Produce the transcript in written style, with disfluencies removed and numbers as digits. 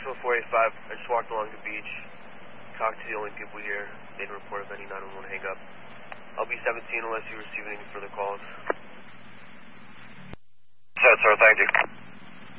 Maxwell 485, I just walked along the beach, talked to the only people here, made a report of any 911 hang up. I'll be 17 unless you receive any further calls.